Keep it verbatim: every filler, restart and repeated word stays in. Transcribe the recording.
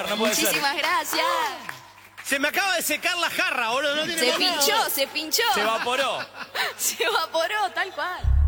no puede ser. Muchísimas gracias. Se me acaba de secar la jarra, boludo. No tiene Se manera. pinchó, se pinchó. Se evaporó. Se evaporó, tal cual.